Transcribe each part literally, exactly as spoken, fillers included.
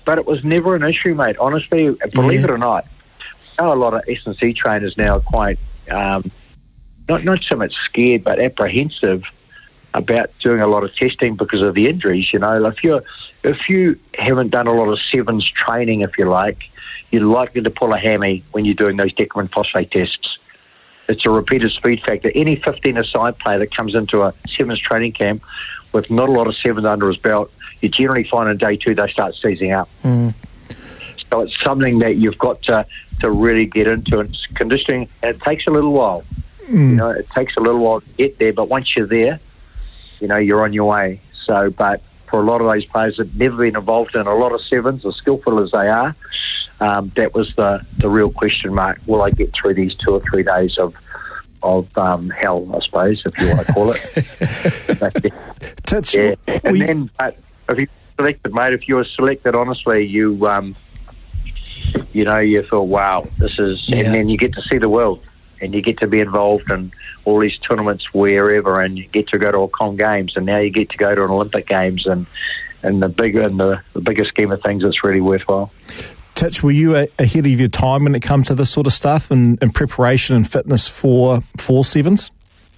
but it was never an issue, mate. Honestly, believe Yeah. it or not, I know a lot of S and C trainers now are quite, um, not, not so much scared, but apprehensive about doing a lot of testing because of the injuries. You know, if you're if you haven't done a lot of sevens training, if you like, you're likely to pull a hammy when you're doing those declamin phosphate tests. It's a repeated speed factor. Any fifteen-a-side player that comes into a sevens training camp with not a lot of sevens under his belt, you generally find on day two they start seizing up. Mm. So it's something that you've got to, to really get into. It's conditioning, and it takes a little while. Mm. You know, it takes a little while to get there, but once you're there, you know, you're on your way. So, but for a lot of those players that have never been involved in a lot of sevens, as skillful as they are, um, that was the, the real question mark. Will I get through these two or three days of of um, hell, I suppose, if you want to call it? But, Touch, yeah. And we, then, but if you selected, mate, if you were selected, honestly, you, um, you know, you thought, wow, this is, Yeah. and then you get to see the world. And you get to be involved in all these tournaments wherever, and you get to go to all Con Games, and now you get to go to an Olympic Games, and and the bigger and the, the bigger scheme of things, it's really worthwhile. Titch, were you a, ahead of your time when it comes to this sort of stuff and, and preparation and fitness for for sevens?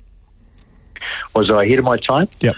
Was I ahead of my time? Yep.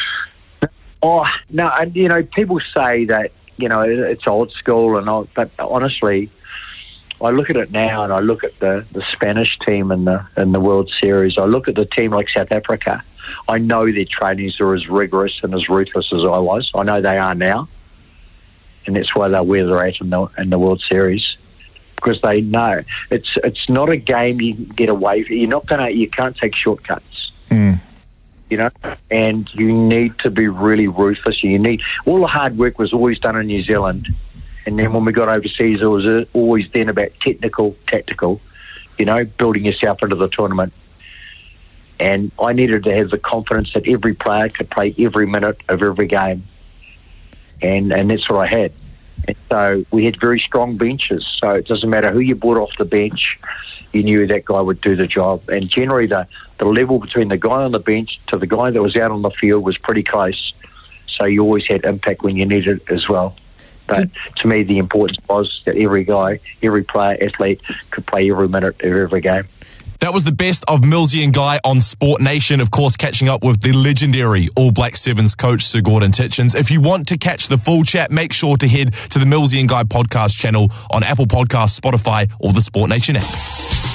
Oh no, and you know, people say that you know it's old school and all, but honestly, I look at it now, and I look at the, the Spanish team in the in the World Series. I look at the team like South Africa. I know their trainings are as rigorous and as ruthless as I was. I know they are now, and that's why they're where they're at in the in the World Series, because they know it's it's not a game you can get away from. You're not gonna you can't take shortcuts. Mm. You know, and you need to be really ruthless. You need all the hard work was always done in New Zealand. And then when we got overseas, it was always then about technical, tactical, you know, building yourself into the tournament. And I needed to have the confidence that every player could play every minute of every game. And and that's what I had. And so we had very strong benches. So it doesn't matter who you brought off the bench, you knew that guy would do the job. And generally the, the level between the guy on the bench to the guy that was out on the field was pretty close. So you always had impact when you needed it as well. But to me, the importance was that every guy, every player, athlete could play every minute of every game. That was the best of Millsy and Guy on Sport Nation, of course, catching up with the legendary All Black Sevens coach, Sir Gordon Tietjens. If you want to catch the full chat, make sure to head to the Millsy and Guy podcast channel on Apple Podcasts, Spotify, or the Sport Nation app.